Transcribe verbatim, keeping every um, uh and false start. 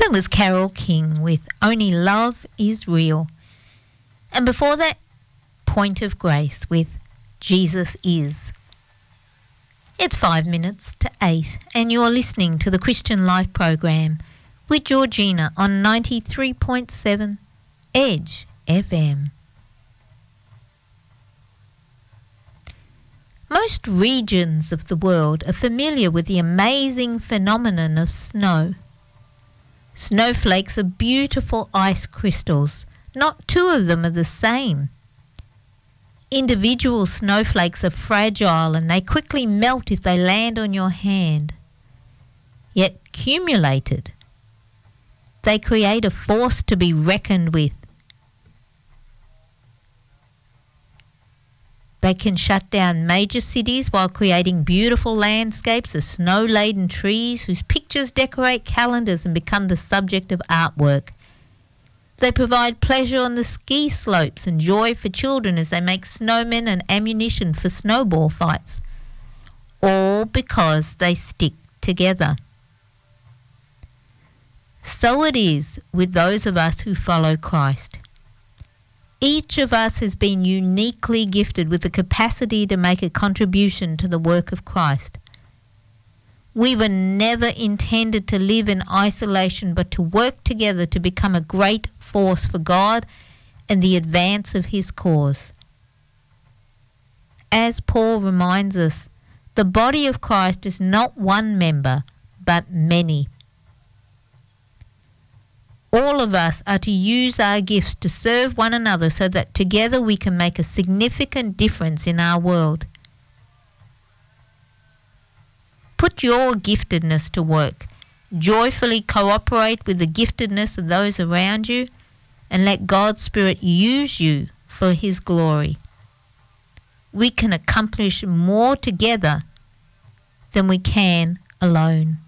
That was Carole King with Only Love Is Real. And before that, Point of Grace with Jesus Is. It's five minutes to eight and you're listening to the Christian Life program with Georgina on ninety-three point seven Edge F M. Most regions of the world are familiar with the amazing phenomenon of snow. Snowflakes are beautiful ice crystals. Not two of them are the same. Individual snowflakes are fragile and they quickly melt if they land on your hand. Yet cumulated, they create a force to be reckoned with. They can shut down major cities while creating beautiful landscapes of snow-laden trees whose pictures decorate calendars and become the subject of artwork. They provide pleasure on the ski slopes and joy for children as they make snowmen and ammunition for snowball fights, all because they stick together. So it is with those of us who follow Christ. Each of us has been uniquely gifted with the capacity to make a contribution to the work of Christ. We were never intended to live in isolation, but to work together to become a great force for God and the advance of His cause. As Paul reminds us, the body of Christ is not one member, but many. All of us are to use our gifts to serve one another so that together we can make a significant difference in our world. Put your giftedness to work. Joyfully cooperate with the giftedness of those around you and let God's Spirit use you for His glory. We can accomplish more together than we can alone.